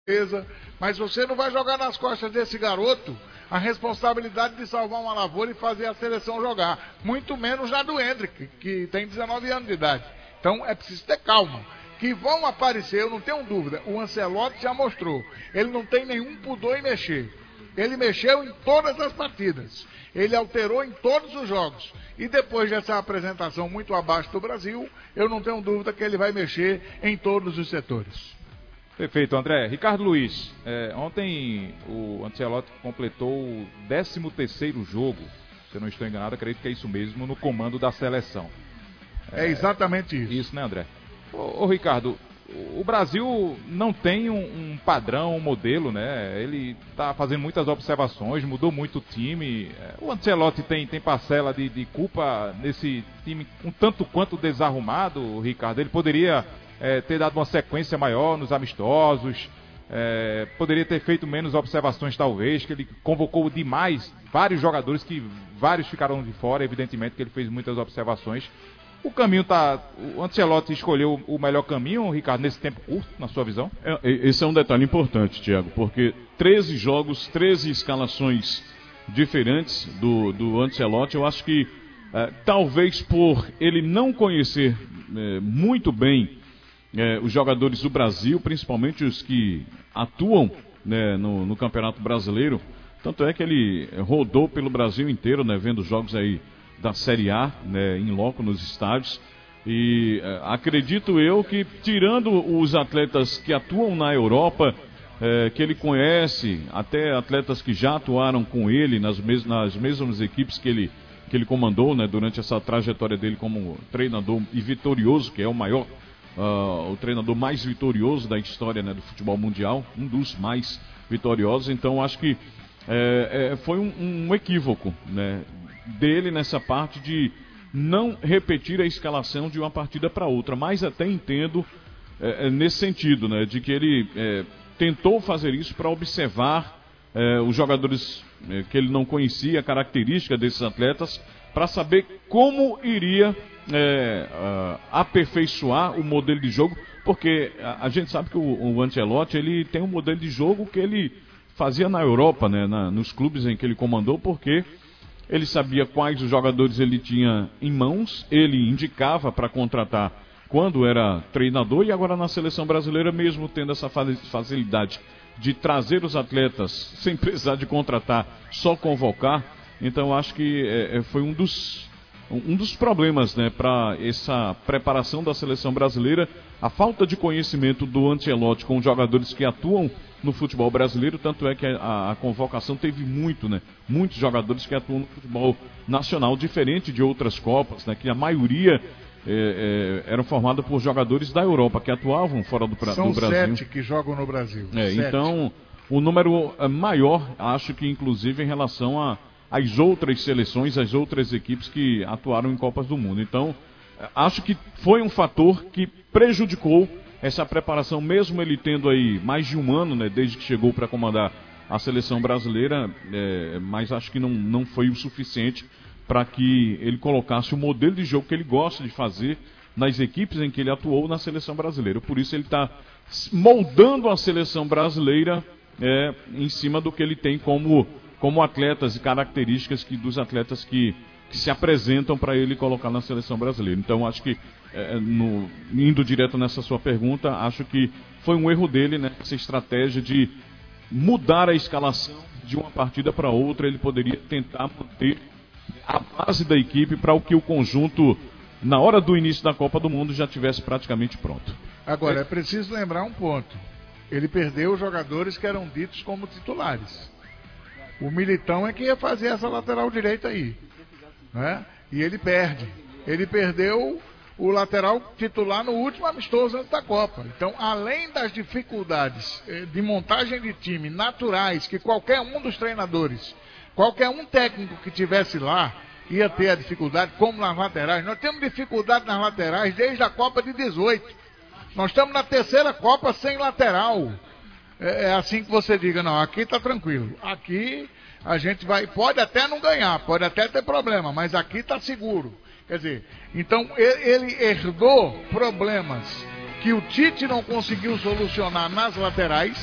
Mas você não vai jogar nas costas desse garoto a responsabilidade de salvar uma lavoura e fazer a seleção jogar, muito menos na do Hendrick, que tem 19 anos de idade. Então é preciso ter calma, que vão aparecer, eu não tenho dúvida. O Ancelotti já mostrou, ele não tem nenhum pudor em mexer, ele mexeu em todas as partidas, ele alterou em todos os jogos, e depois dessa apresentação muito abaixo do Brasil, eu não tenho dúvida que ele vai mexer em todos os setores. Perfeito, André. Ricardo Luiz, ontem o Ancelotti completou o 13º jogo, se eu não estou enganado, acredito que é isso mesmo, no comando da seleção. É exatamente isso. Isso, né, André? Ô Ricardo, o Brasil não tem um padrão, um modelo, né? Ele está fazendo muitas observações, mudou muito o time. O Ancelotti tem parcela de culpa nesse time um tanto quanto desarrumado, Ricardo. Ele poderia ter dado uma sequência maior nos amistosos, poderia ter feito menos observações talvez, que ele convocou demais vários jogadores, que vários ficaram de fora, evidentemente que ele fez muitas observações. O Ancelotti escolheu o melhor caminho, Ricardo, nesse tempo curto, na sua visão? Esse é um detalhe importante, Thiago, porque 13 jogos, 13 escalações diferentes do Ancelotti. Eu acho que talvez por ele não conhecer muito bem os jogadores do Brasil, principalmente os que atuam, né, no Campeonato Brasileiro, tanto é que ele rodou pelo Brasil inteiro, né, vendo jogos aí da Série A, né, em loco nos estádios, e acredito eu que, tirando os atletas que atuam na Europa, que ele conhece, até atletas que já atuaram com ele nas mesmas equipes que ele comandou, né, durante essa trajetória dele como treinador e vitorioso, que é o maior, o treinador mais vitorioso da história, né, do futebol mundial, um dos mais vitoriosos. Então acho que foi um equívoco, né, dele nessa parte de não repetir a escalação de uma partida para outra, mas até entendo nesse sentido, né, de que ele tentou fazer isso para observar os jogadores que ele não conhecia, a característica desses atletas, para saber como iria aperfeiçoar o modelo de jogo, porque a gente sabe que o Ancelotti, ele tem um modelo de jogo que ele fazia na Europa, né, nos clubes em que ele comandou, porque ele sabia quais os jogadores ele tinha em mãos, ele indicava para contratar quando era treinador, e agora na seleção brasileira, mesmo tendo essa facilidade de trazer os atletas sem precisar de contratar, só convocar. Então acho que foi um dos problemas, né, para essa preparação da seleção brasileira, a falta de conhecimento do Ancelotti com os jogadores que atuam no futebol brasileiro. Tanto é que a convocação teve muitos jogadores que atuam no futebol nacional, diferente de outras Copas, né, que a maioria eram formados por jogadores da Europa, que atuavam fora do Brasil. São 7 que jogam no Brasil. Então, o número maior, acho que inclusive em relação às outras seleções, às outras equipes que atuaram em Copas do Mundo. Então, acho que foi um fator que prejudicou essa preparação, mesmo ele tendo aí mais de um ano, né, desde que chegou para comandar a seleção brasileira, mas acho que não foi o suficiente para que ele colocasse o modelo de jogo que ele gosta de fazer nas equipes em que ele atuou na seleção brasileira. Por isso ele está moldando a seleção brasileira em cima do que ele tem como atletas e características dos atletas que se apresentam para ele colocar na seleção brasileira. Então acho que, indo direto nessa sua pergunta, acho que foi um erro dele, né, essa estratégia de mudar a escalação de uma partida para outra. Ele poderia tentar manter a base da equipe para o que o conjunto, na hora do início da Copa do Mundo, já tivesse praticamente pronto. Agora, é preciso lembrar um ponto. Ele perdeu jogadores que eram ditos como titulares. O Militão é que ia fazer essa lateral direita aí, né? E ele perde. Ele perdeu o lateral titular no último amistoso antes da Copa. Então, além das dificuldades de montagem de time naturais, que qualquer um dos treinadores, qualquer um técnico que tivesse lá, ia ter a dificuldade, como nas laterais. Nós temos dificuldade nas laterais desde a Copa de 18. Nós estamos na terceira Copa sem lateral. É assim que você diga, não, aqui está tranquilo. Aqui a gente pode até não ganhar, pode até ter problema, mas aqui está seguro. Quer dizer, então ele herdou problemas que o Tite não conseguiu solucionar nas laterais,